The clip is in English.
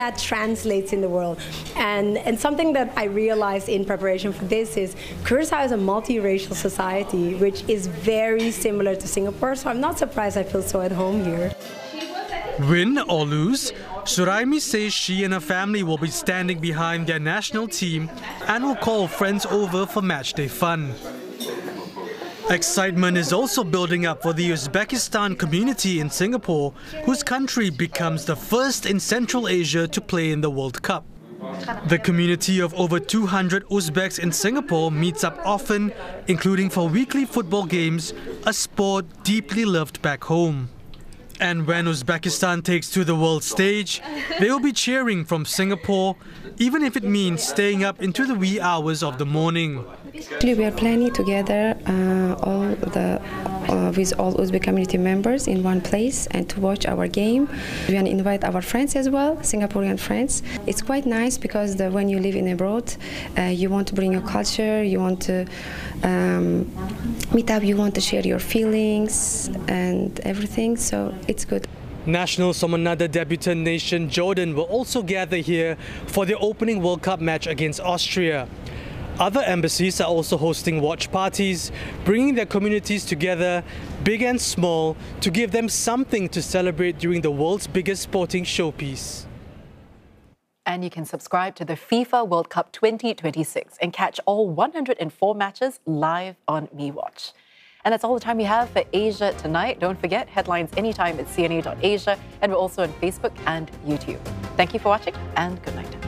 that translates in the world. And something that I realized in preparation for this is Curacao is a multiracial society, which is very similar to Singapore, so I'm not surprised I feel so at home here. Win or lose, Suraimi says she and her family will be standing behind their national team and will call friends over for matchday fun. Excitement is also building up for the Uzbekistan community in Singapore, whose country becomes the first in Central Asia to play in the World Cup. The community of over 200 Uzbeks in Singapore meets up often, including for weekly football games, a sport deeply loved back home. And when Uzbekistan takes to the world stage, they will be cheering from Singapore, even if it means staying up into the wee hours of the morning. Actually, we are planning together with all Uzbek community members in one place and to watch our game. We want to invite our friends as well, Singaporean friends. It's quite nice because when you live in abroad, you want to bring your culture, you want to meet up, you want to share your feelings and everything, so it's good. Nationals from another debutant nation, Jordan, will also gather here for their opening World Cup match against Austria. Other embassies are also hosting watch parties, bringing their communities together, big and small, to give them something to celebrate during the world's biggest sporting showpiece. And you can subscribe to the FIFA World Cup 2026 and catch all 104 matches live on MeWatch. And that's all the time we have for Asia Tonight. Don't forget, headlines anytime at cna.asia, and we're also on Facebook and YouTube. Thank you for watching, and good night.